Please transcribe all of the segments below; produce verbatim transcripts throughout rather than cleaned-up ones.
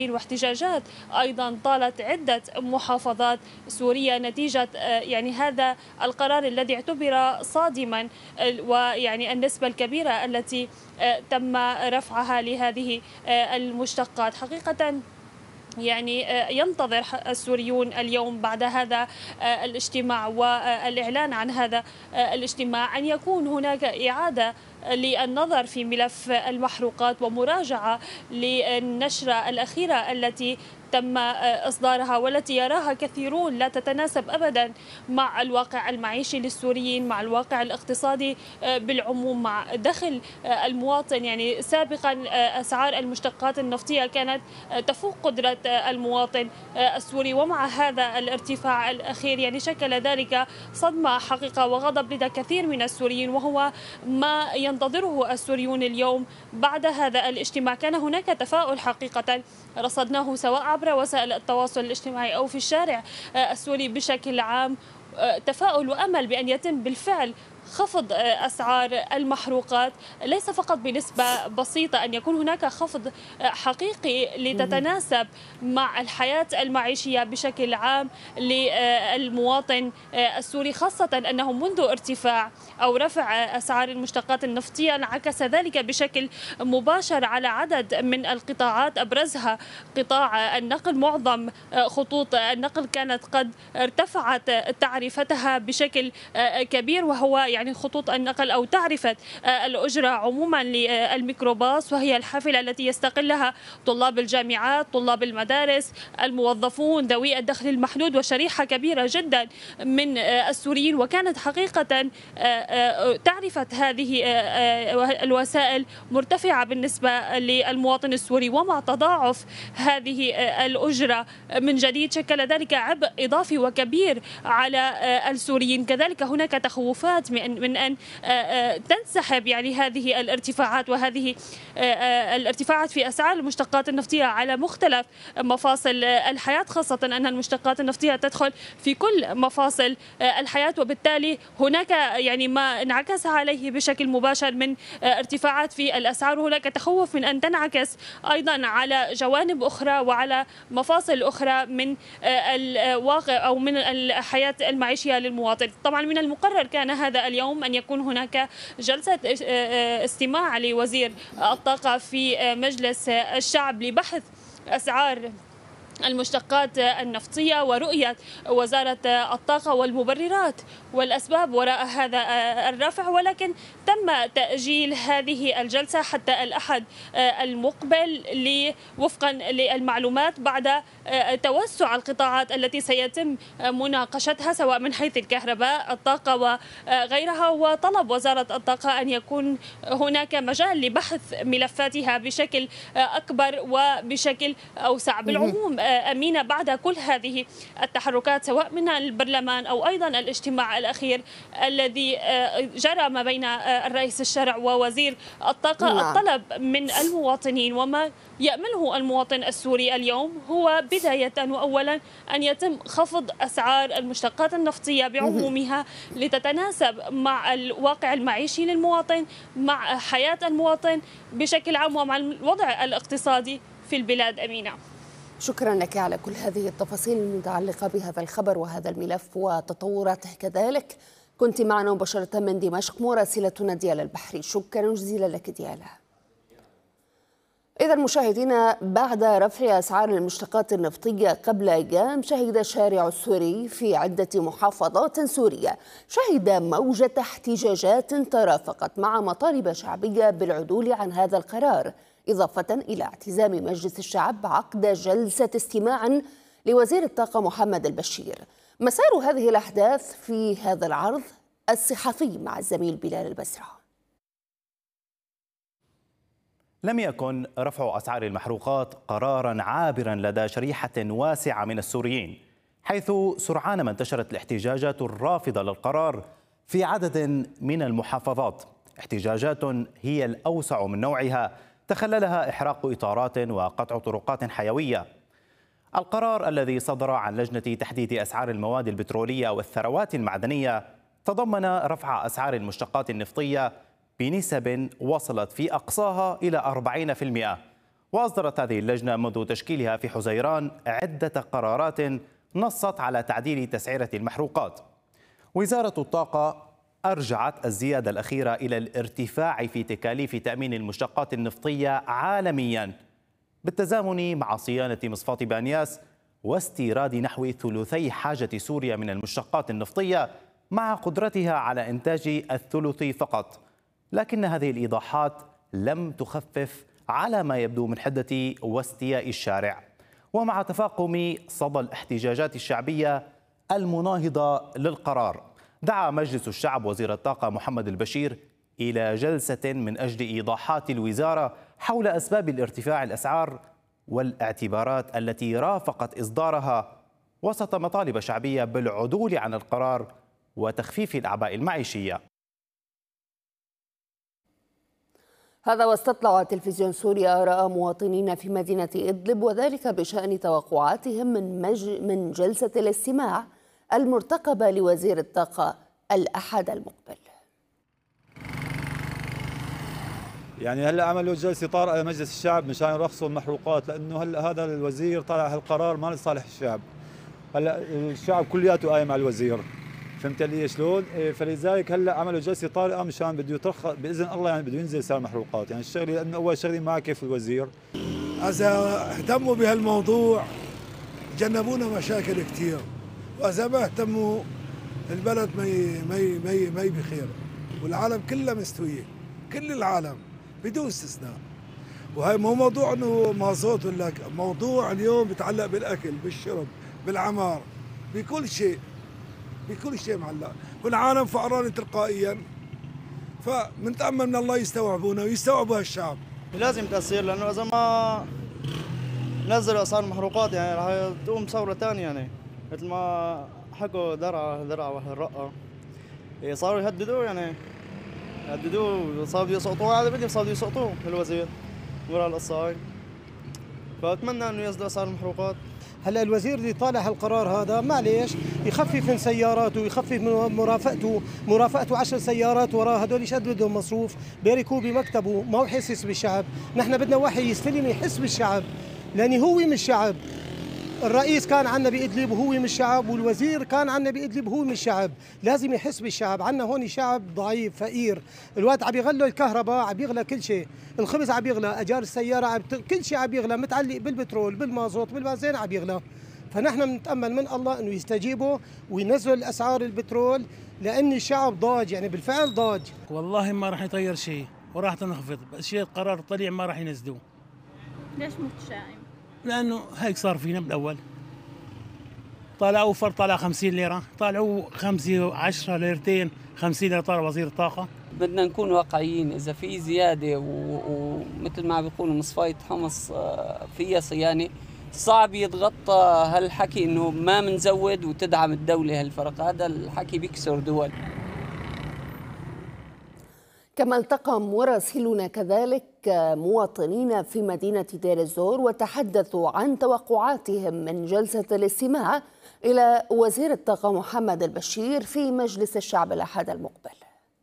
واحتجاجات أيضا طالت عدة محافظات سورية نتيجة يعني هذا القرار الذي اعتبر صادما، ويعني النسبة الكبيرة التي تم رفعها لهذه المشتقات. حقيقة يعني ينتظر السوريون اليوم بعد هذا الاجتماع والإعلان عن هذا الاجتماع أن يكون هناك إعادة للنظر في ملف المحروقات ومراجعة للنشرة الأخيرة التي تم إصدارها، والتي يراها كثيرون لا تتناسب أبدا مع الواقع المعيشي للسوريين، مع الواقع الاقتصادي بالعموم، مع دخل المواطن. يعني سابقا أسعار المشتقات النفطية كانت تفوق قدرة المواطن السوري، ومع هذا الارتفاع الأخير يعني شكل ذلك صدمة حقيقة وغضب لدى كثير من السوريين، وهو ما ينتظره السوريون اليوم بعد هذا الاجتماع. كان هناك تفاؤل حقيقة رصدناه سواء عبر وسائل التواصل الاجتماعي أو في الشارع السوري بشكل عام، تفاؤل وأمل بأن يتم بالفعل خفض أسعار المحروقات، ليس فقط بنسبة بسيطة، أن يكون هناك خفض حقيقي لتتناسب مع الحياة المعيشية بشكل عام للمواطن السوري، خاصة أنه منذ ارتفاع أو رفع أسعار المشتقات النفطية انعكس ذلك بشكل مباشر على عدد من القطاعات، أبرزها قطاع النقل. معظم خطوط النقل كانت قد ارتفعت تعرفتها بشكل كبير، وهو يعني خطوط النقل أو تعرفة الأجرة عموما للميكروباص، وهي الحافلة التي يستقلها طلاب الجامعات، طلاب المدارس، الموظفون ذوي الدخل المحدود، وشريحة كبيرة جدا من السوريين. وكانت حقيقة تعرفة هذه الوسائل مرتفعة بالنسبة للمواطن السوري، ومع تضاعف هذه الأجرة من جديد شكل ذلك عبء إضافي وكبير على السوريين. كذلك هناك تخوفات من أن تنسحب يعني هذه الارتفاعات، وهذه الارتفاعات في أسعار المشتقات النفطية على مختلف مفاصل الحياة، خاصة أن المشتقات النفطية تدخل في كل مفاصل الحياة، وبالتالي هناك يعني ما انعكس عليه بشكل مباشر من ارتفاعات في الأسعار، وهناك تخوف من أن تنعكس أيضا على جوانب أخرى وعلى مفاصل أخرى من الواقع أو من الحياة المعيشية للمواطن. طبعا من المقرر كان هذا اليوم أن يكون هناك جلسة استماع لوزير الطاقة في مجلس الشعب لبحث أسعار المشتقات النفطية ورؤية وزارة الطاقة والمبررات والأسباب وراء هذا الرفع، ولكن تم تأجيل هذه الجلسة حتى الأحد المقبل وفقا للمعلومات بعد توسع القطاعات التي سيتم مناقشتها سواء من حيث الكهرباء، الطاقة وغيرها، وطلب وزارة الطاقة أن يكون هناك مجال لبحث ملفاتها بشكل أكبر وبشكل أوسع. بالعموم أمينة، بعد كل هذه التحركات سواء من البرلمان أو أيضا الاجتماع الأخير الذي جرى ما بين الرئيس الشرع ووزير الطاقة، نعم. الطلب من المواطنين وما يأمله المواطن السوري اليوم هو بداية وأولا أن يتم خفض أسعار المشتقات النفطية بعمومها لتتناسب مع الواقع المعيشي للمواطن، مع حياة المواطن بشكل عام، ومع الوضع الاقتصادي في البلاد. أمينة، شكرا لك على كل هذه التفاصيل المتعلقة بهذا الخبر وهذا الملف وتطوراته. كذلك كنت معنا مباشرة من دمشق مراسلتنا ديالا البحري. شكرا جزيلا لك ديالا. إذا مشاهدينا، بعد رفع أسعار المشتقات النفطية قبل أيام، شهد الشارع السوري في عدة محافظات سورية شهد موجة احتجاجات ترافقت مع مطالب شعبية بالعدول عن هذا القرار، إضافة إلى اعتزام مجلس الشعب عقد جلسة استماع لوزير الطاقة محمد البشير. مسار هذه الأحداث في هذا العرض الصحفي مع الزميل بلال البسرة. لم يكن رفع أسعار المحروقات قراراً عابراً لدى شريحة واسعة من السوريين، حيث سرعان ما انتشرت الاحتجاجات الرافضة للقرار في عدد من المحافظات، احتجاجات هي الأوسع من نوعها تخللها إحراق إطارات وقطع طرقات حيوية. القرار الذي صدر عن لجنة تحديد أسعار المواد البترولية والثروات المعدنية تضمن رفع أسعار المشتقات النفطية بنسب وصلت في أقصاها إلى أربعين بالمئة، وأصدرت هذه اللجنة منذ تشكيلها في حزيران عدة قرارات نصت على تعديل تسعيرة المحروقات. وزارة الطاقة أرجعت الزيادة الأخيرة إلى الارتفاع في تكاليف تأمين المشتقات النفطية عالميا بالتزامن مع صيانة مصفاة بانياس واستيراد نحو ثلثي حاجة سوريا من المشتقات النفطية مع قدرتها على إنتاج الثلث فقط. لكن هذه الإيضاحات لم تخفف على ما يبدو من حدة واستياء الشارع، ومع تفاقم صدى الاحتجاجات الشعبية المناهضة للقرار، دعا مجلس الشعب وزير الطاقة محمد البشير إلى جلسة من أجل إيضاحات الوزارة حول أسباب الارتفاع الأسعار والاعتبارات التي رافقت إصدارها وسط مطالب شعبية بالعدول عن القرار وتخفيف الأعباء المعيشية. هذا واستطلع تلفزيون سوريا آراء مواطنين في مدينة إدلب، وذلك بشأن توقعاتهم من, مج... من جلسة الاستماع المرتقبة لوزير الطاقة الأحد المقبل. يعني هلا عملوا جلسه طارئه مجلس الشعب مشان يرخصوا المحروقات، لانه هلا هذا الوزير طلع هالقرار ما لصالح الشعب. هلا الشعب كلياته قايم على الوزير، فهمت علي شلون؟ فلذلك هلا عملوا جلسه طارئه مشان بده يترخص باذن الله، يعني بده ينزل سعر المحروقات، يعني الشغله لانه اول شغله ما كيف الوزير. اذا اهتموا بهالموضوع جنبونا مشاكل كثير، واذا ما اهتموا البلد ما ما ما ما بخير، والعالم كلها مستويه، كل العالم بدون استثناء. وهي مو موضوع انه مازوت ولا موضوع اليوم بيتعلق بالاكل، بالشرب، بالعمار، بكل شيء، بكل شيء معلق، والعالم فقران تلقائيا. فمنتأمل من الله يستوعبونا ويستوعبوا هالشعب. لازم تأثير، لانه اذا ما نزلوا اسعار المحروقات يعني راح تقوم ثوره ثانيه، يعني مثل ما حكوا درعا درعا والرقه صاروا يهددوه، يعني هددوه، صاروا يسقطوه على بدي صاروا يسقطوه الوزير ورا القصه هاي. فاتمنى انه ينزلوا اسعار المحروقات. هلا الوزير اللي طالع هالقرار هذا معليش يخفف من سياراته، يخفف من مرافقته، مرافقته عشر سيارات وراه، هدول ايش قد بدهم مصروف، بيركوا بمكتبه، ما هو حاسس بالشعب. نحن بدنا واحد يستلم يحس بالشعب، لاني هو من الشعب. الرئيس كان عنا بإدلب وهو من الشعب، والوزير كان عنا بإدلب وهو من الشعب، لازم يحس بالشعب. عنا هون شعب ضعيف فقير، الوقت عم يغلوا الكهرباء، عم يغلى كل شيء، الخبز عم يغلى، اجار السياره عم ت... كل شيء عم يغلى، متعلق بالبترول، بالمازوت، بالبنزين عم يغلى. فنحن بنتامل من الله انه يستجيبوا وينزلوا الاسعار البترول، لان الشعب ضاج، يعني بالفعل ضاج. والله ما راح يطير شيء وراح تنخفض، بس شيء قرار طلع ما راح ينزلوه. ليش متشائم؟ لانه هيك صار فينا بالاول. طلعوا فرق طلع خمسين ليره، طلعوا خمسة عشرة ليرتين، خمسين ليره طلع وزير الطاقه. بدنا نكون واقعيين، اذا في زياده ومثل ما بيقولوا مصفايه حمص فيها صيانه، صعب يتغطى هالحكي انه ما بنزود وتدعم الدوله هالفرق، هذا الحكي بيكسر دول. كما التقى مراسلون كذلك مواطنين في مدينة دير الزور وتحدثوا عن توقعاتهم من جلسة الاستماع إلى وزير الطاقة محمد البشير في مجلس الشعب الأحد المقبل.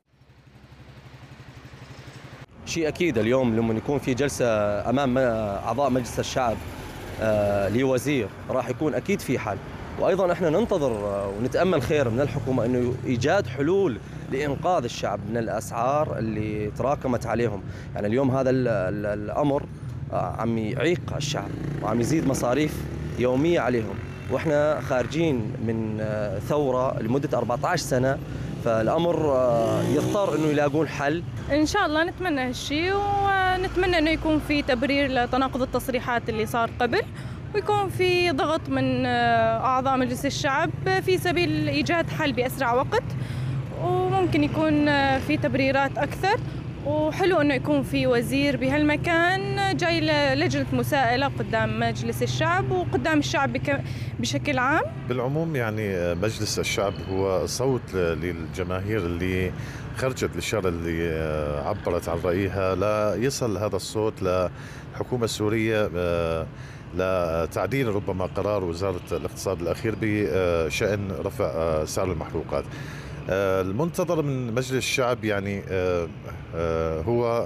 شيء أكيد اليوم لما يكون في جلسة أمام أعضاء مجلس الشعب لوزير راح يكون أكيد في حل، وأيضا احنا ننتظر ونتأمل خير من الحكومة أنه إيجاد حلول لإنقاذ الشعب من الأسعار اللي تراكمت عليهم. يعني اليوم هذا الأمر عم يعيق الشعب وعم يزيد مصاريف يومية عليهم، وإحنا خارجين من ثورة لمدة أربعة عشر سنة، فالأمر يضطر أنه يلاقون حل. إن شاء الله نتمنى هالشيء، ونتمنى أنه يكون في تبرير لتناقض التصريحات اللي صار قبل، ويكون في ضغط من أعضاء مجلس الشعب في سبيل إيجاد حل بأسرع وقت، وممكن يكون في تبريرات أكثر. وحلو أنه يكون في وزير بهالمكان جاي للجنة مساءلة قدام مجلس الشعب وقدام الشعب بشكل عام. بالعموم يعني مجلس الشعب هو صوت للجماهير اللي خرجت للشارع، اللي عبرت عن رأيها، لا يصل هذا الصوت للحكومة السورية لتعديل ربما قرار وزارة الاقتصاد الأخير بشأن رفع سعر المحروقات. المنتظر من مجلس الشعب يعني هو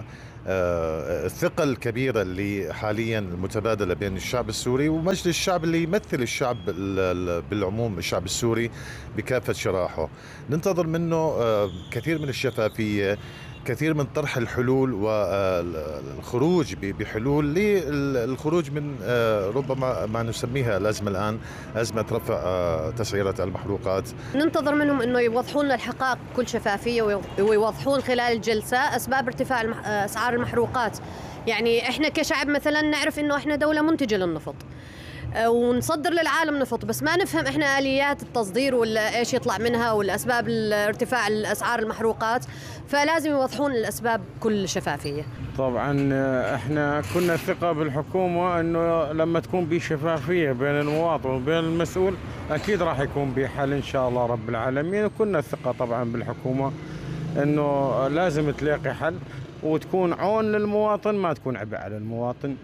الثقة الكبيرة اللي حاليا المتبادلة بين الشعب السوري ومجلس الشعب اللي يمثل الشعب بالعموم، الشعب السوري بكافة شرائحه. ننتظر منه كثير من الشفافية، كثير من طرح الحلول والخروج بحلول للخروج من ربما ما نسميها الأزمة الآن، أزمة رفع تسعيرة المحروقات. ننتظر منهم أنه يوضحون لنا الحقائق بكل شفافية ويوضحون خلال الجلسة أسباب ارتفاع أسعار المحروقات. يعني إحنا كشعب مثلا نعرف أنه إحنا دولة منتجة للنفط ونصدر للعالم نفط، بس ما نفهم احنا اليات التصدير ولا ايش يطلع منها ولا اسباب ارتفاع الاسعار المحروقات، فلازم يوضحون الاسباب بكل شفافيه. طبعا احنا كنا ثقه بالحكومه انه لما تكون بشفافيه بين المواطن وبين المسؤول اكيد راح يكون بحل ان شاء الله رب العالمين، وكنا ثقه طبعا بالحكومه انه لازم تلاقي حل وتكون عون للمواطن، ما تكون عبء على المواطن.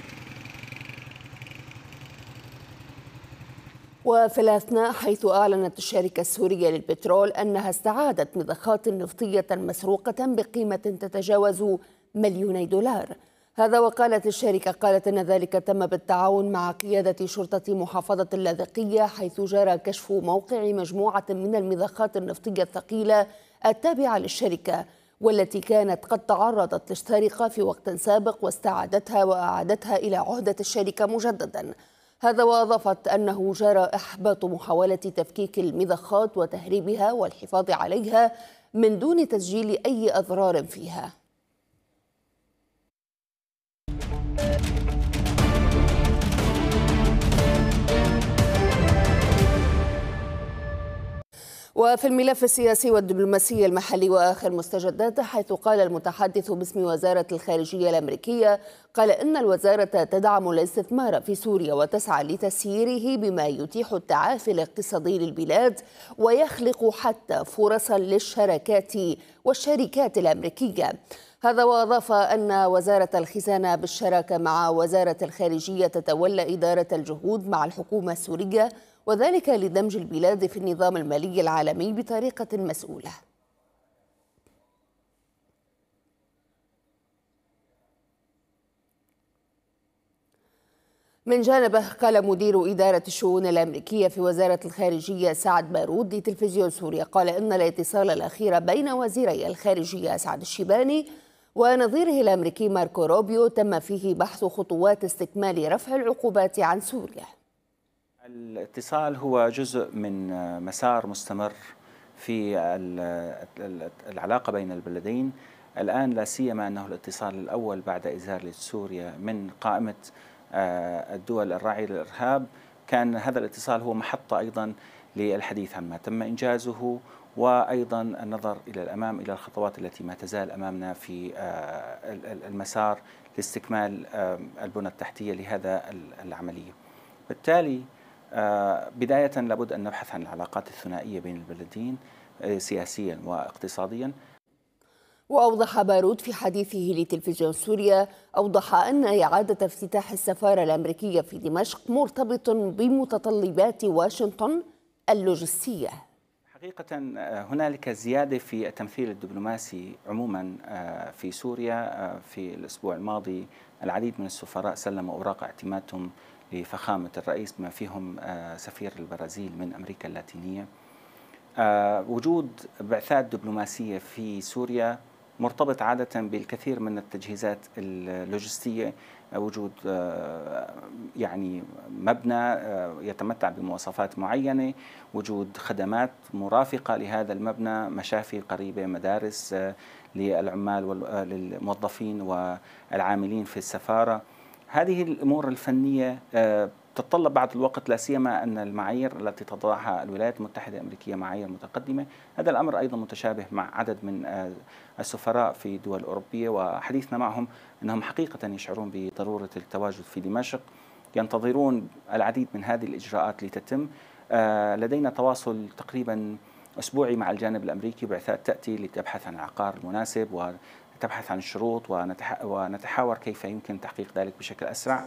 وفي الأثناء حيث أعلنت الشركة السورية للبترول أنها استعادت مضخات نفطية مسروقة بقيمة تتجاوز مليوني دولار. هذا وقالت الشركة قالت أن ذلك تم بالتعاون مع قيادة شرطة محافظة اللاذقية، حيث جرى كشف موقع مجموعة من المضخات النفطية الثقيلة التابعة للشركة، والتي كانت قد تعرضت للسرقة في وقت سابق واستعادتها وأعادتها إلى عهدة الشركة مجددا. هذا وأضافت أنه جرى إحباط محاولة تفكيك المضخات وتهريبها والحفاظ عليها من دون تسجيل أي أضرار فيها. وفي الملف السياسي والدبلوماسي المحلي وآخر مستجداته، حيث قال المتحدث باسم وزارة الخارجية الأمريكية قال إن الوزارة تدعم الاستثمار في سوريا وتسعى لتسييره بما يتيح التعافي الاقتصادي للبلاد ويخلق حتى فرصا للشراكات والشركات الأمريكية. هذا وأضاف أن وزارة الخزانة بالشراكة مع وزارة الخارجية تتولى إدارة الجهود مع الحكومة السورية، وذلك لدمج البلاد في النظام المالي العالمي بطريقة مسؤولة. من جانبه قال مدير إدارة الشؤون الأمريكية في وزارة الخارجية سعد بارود لتلفزيون سوريا قال إن الاتصال الأخير بين وزيري الخارجية سعد الشيباني ونظيره الأمريكي ماركو روبيو تم فيه بحث خطوات استكمال رفع العقوبات عن سوريا. الاتصال هو جزء من مسار مستمر في العلاقة بين البلدين. الآن لا سيما أنه الاتصال الأول بعد إزالة سوريا من قائمة الدول الراعية للإرهاب، كان هذا الاتصال هو محطة أيضا للحديث عما تم إنجازه، وأيضا النظر إلى الأمام إلى الخطوات التي ما تزال أمامنا في المسار لاستكمال البنى التحتية لهذا العملية. بالتالي بداية لابد أن نبحث عن العلاقات الثنائية بين البلدين سياسيا واقتصاديا. وأوضح بارود في حديثه لتلفزيون سوريا أوضح أن إعادة افتتاح السفارة الأمريكية في دمشق مرتبط بمتطلبات واشنطن اللوجستية. حقيقة هنالك زيادة في التمثيل الدبلوماسي عموما في سوريا. في الأسبوع الماضي العديد من السفراء سلموا أوراق اعتمادهم لفخامة الرئيس بما فيهم سفير البرازيل من أمريكا اللاتينية. وجود بعثات دبلوماسية في سوريا مرتبط عادة بالكثير من التجهيزات اللوجستية، وجود يعني مبنى يتمتع بمواصفات معينة، وجود خدمات مرافقة لهذا المبنى، مشافي قريبة، مدارس للعمال والموظفين والعاملين في السفارة. هذه الأمور الفنية تتطلب بعض الوقت، لا سيما أن المعايير التي تضعها الولايات المتحدة الأمريكية معايير متقدمة. هذا الأمر أيضا متشابه مع عدد من السفراء في دول أوروبية، وحديثنا معهم أنهم حقيقة يشعرون بضرورة التواجد في دمشق، ينتظرون العديد من هذه الإجراءات لتتم. لدينا تواصل تقريبا أسبوعي مع الجانب الأمريكي، بعثات تأتي لتبحث عن العقار المناسب وتبحث عن الشروط، ونتحاور كيف يمكن تحقيق ذلك بشكل أسرع.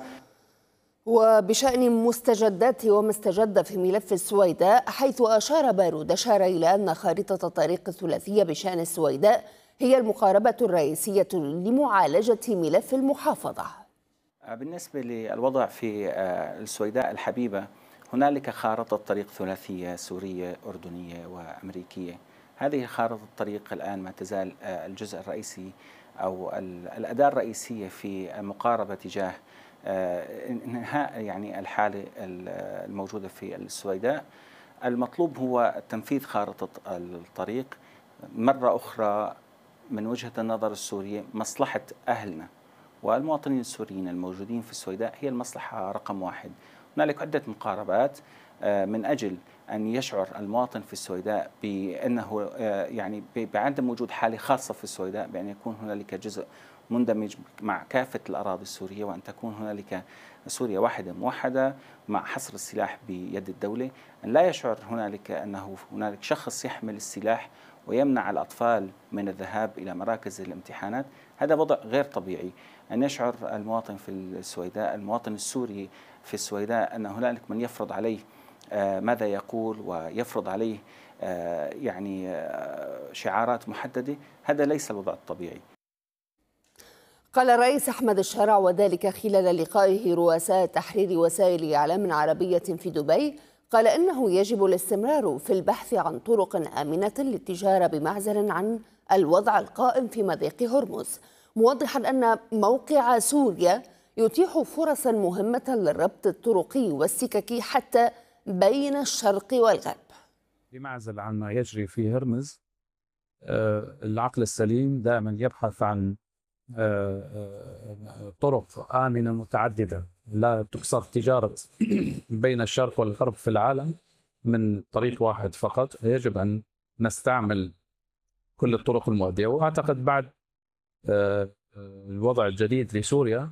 وبشأن مستجدات وما استجد في ملف السويداء، حيث أشار بارود أشار إلى أن خارطة الطريق الثلاثية بشأن السويداء هي المقاربة الرئيسية لمعالجة ملف المحافظة؟ بالنسبة للوضع في السويداء الحبيبة، هنالك خارطة طريق ثلاثية سورية أردنية وأمريكية. هذه خارطة الطريق الآن ما تزال الجزء الرئيسي أو الأداة الرئيسية في المقاربة تجاه انهاء يعني الحالة الموجودة في السويداء. المطلوب هو تنفيذ خارطة الطريق مرة أخرى من وجهة النظر السورية. مصلحة أهلنا والمواطنين السوريين الموجودين في السويداء هي المصلحة رقم واحد. هنالك عدة مقاربات من أجل أن يشعر المواطن في السويداء بأنه يعني بعدم وجود حالة خاصة في السويداء، بأن يكون هنالك جزء مندمج مع كافة الأراضي السورية، وأن تكون هنالك سوريا واحدة موحدة مع حصر السلاح بيد الدولة. أن لا يشعر هنالك أنه هنالك شخص يحمل السلاح ويمنع الأطفال من الذهاب إلى مراكز الامتحانات. هذا وضع غير طبيعي. أن يشعر المواطن في السويداء، المواطن السوري في السويداء، أن هنالك من يفرض عليه ماذا يقول ويفرض عليه يعني شعارات محددة. هذا ليس الوضع الطبيعي. قال الرئيس أحمد الشرع وذلك خلال لقائه رؤساء تحرير وسائل إعلام عربية في دبي، قال إنه يجب الاستمرار في البحث عن طرق آمنة للتجارة بمعزل عن الوضع القائم في مضيق هرمز، موضحا أن موقع سوريا يتيح فرصا مهمة للربط الطرقي والسككي حتى بين الشرق والغرب. بمعزل عن ما يجري في هرمز، العقل السليم دائما يبحث عن طرق آمنة متعددة لا تكسر تجارة بين الشرق والغرب في العالم من طريق واحد فقط. يجب أن نستعمل كل الطرق المؤدية، وأعتقد بعد الوضع الجديد لسوريا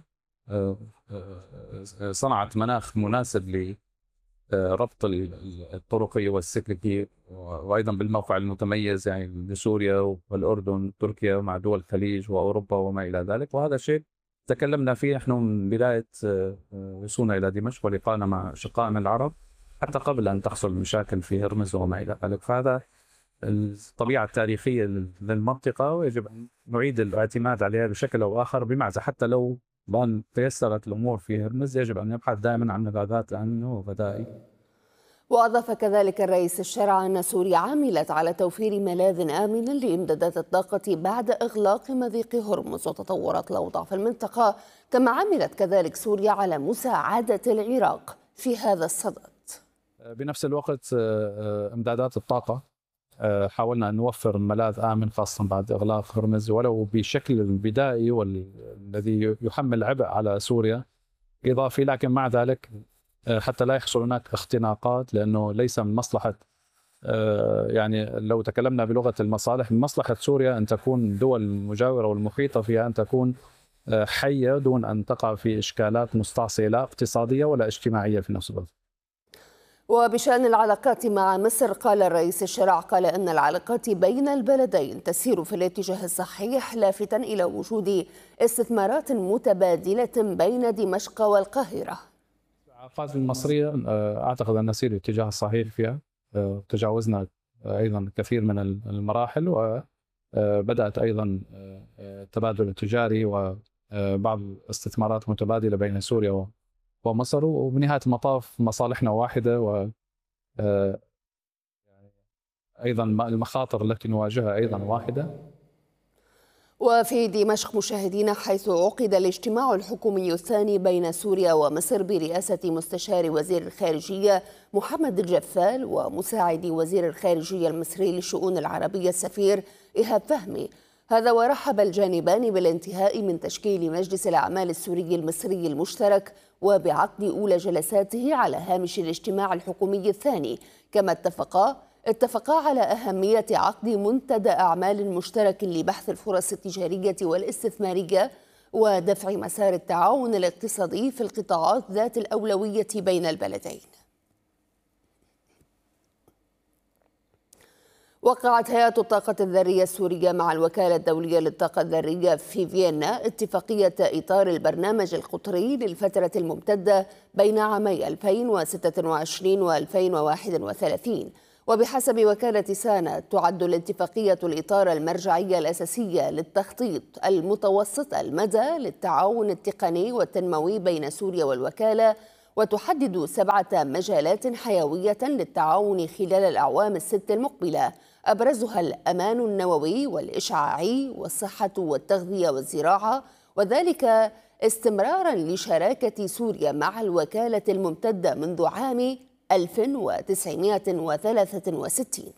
صنعت مناخ مناسب لربط الطرقي والسككي، وأيضا بالموقع المتميز يعني لسوريا والأردن وتركيا مع دول الخليج وأوروبا وما إلى ذلك. وهذا الشيء تكلمنا فيه نحن من بداية وصولنا إلى دمشق ولقائنا مع شقائنا العرب حتى قبل أن تحصل مشاكل في هرمز وما إلى ذلك. فهذا الطبيعة التاريخية للمنطقة ويجب أن نعيد الاعتماد عليها بشكل أو آخر بمعزة. حتى لو بان تيسرت الأمور في هرمز يجب أن نبحث دائما عن ملاذات أمنة وبدائل. وأضاف كذلك الرئيس الشرع أن سوريا عملت على توفير ملاذ آمن لإمدادات الطاقة بعد إغلاق مضيق هرمز وتطورات الأوضاع في المنطقة، كما عملت كذلك سوريا على مساعدة العراق في هذا الصدد. بنفس الوقت إمدادات الطاقة حاولنا أن نوفر ملاذ آمن خاصة بعد إغلاق هرمز ولو بشكل البدائي والذي يحمل عبء على سوريا إضافي، لكن مع ذلك حتى لا يحصل هناك اختناقات، لأنه ليس من مصلحة يعني لو تكلمنا بلغة المصالح، من مصلحة سوريا أن تكون الدول المجاورة والمحيطة فيها أن تكون حية دون أن تقع في إشكالات مستعصية لا اقتصادية ولا اجتماعية في نفس الوقت. وبشأن العلاقات مع مصر، قال الرئيس الشرع قال أن العلاقات بين البلدين تسير في الاتجاه الصحيح، لافتا إلى وجود استثمارات متبادلة بين دمشق والقاهرة. العلاقات المصرية أعتقد أن نسير الاتجاه الصحيح فيها، تجاوزنا أيضا كثير من المراحل وبدأت أيضا التبادل التجاري وبعض الاستثمارات متبادلة بين سوريا ومصر، وبنهاية المطاف مصالحنا واحدة و أيضا المخاطر التي نواجهها أيضا واحدة. وفي دمشق مشاهدينا، حيث عقد الاجتماع الحكومي الثاني بين سوريا ومصر برئاسة مستشار وزير الخارجية محمد الجفال ومساعد وزير الخارجية المصري للشؤون العربية السفير إيهاب فهمي. هذا ورحب الجانبان بالانتهاء من تشكيل مجلس الأعمال السوري المصري المشترك وبعقد أولى جلساته على هامش الاجتماع الحكومي الثاني، كما اتفقا اتفقا على أهمية عقد منتدى أعمال مشترك لبحث الفرص التجارية والاستثمارية ودفع مسار التعاون الاقتصادي في القطاعات ذات الأولوية بين البلدين. وقعت هيئة الطاقة الذرية السورية مع الوكالة الدولية للطاقة الذرية في فيينا اتفاقية إطار البرنامج القطري للفترة الممتدة بين عامي ألفين وستة وعشرين و ألفين وواحد وثلاثين، وبحسب وكالة سانا تعد الاتفاقية الإطار المرجعي الأساسي للتخطيط المتوسط المدى للتعاون التقني والتنموي بين سوريا والوكالة، وتحدد سبعة مجالات حيوية للتعاون خلال الأعوام الست المقبلة، أبرزها الأمان النووي والإشعاعي والصحة والتغذية والزراعة، وذلك استمرارا لشراكة سوريا مع الوكالة الممتدة منذ عام ألف وتسعمائة وثلاثة وستين.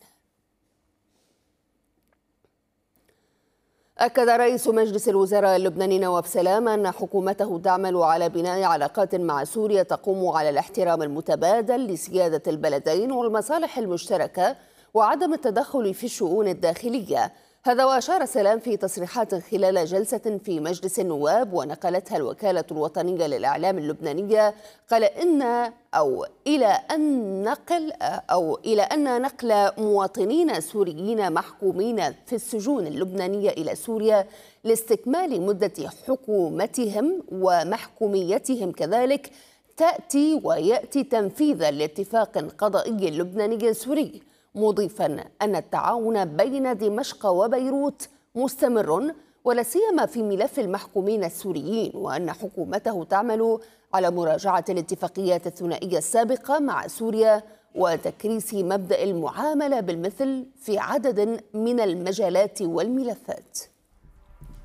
أكد رئيس مجلس الوزراء اللبناني نواف سلام أن حكومته تعمل على بناء علاقات مع سوريا تقوم على الاحترام المتبادل لسيادة البلدين والمصالح المشتركة وعدم التدخل في الشؤون الداخلية. هذا وأشار سلام في تصريحات خلال جلسة في مجلس النواب ونقلتها الوكالة الوطنية للإعلام اللبنانية، قال إن أو إلى أن نقل أو إلى أن نقل مواطنين سوريين محكومين في السجون اللبنانية إلى سوريا لاستكمال مدة حكومتهم ومحكوميتهم كذلك تأتي ويأتي تنفيذا لاتفاق قضائي لبناني سوري، مضيفا أن التعاون بين دمشق وبيروت مستمر ولا سيما في ملف المحكومين السوريين، وأن حكومته تعمل على مراجعة الاتفاقيات الثنائية السابقة مع سوريا وتكريس مبدأ المعاملة بالمثل في عدد من المجالات والملفات.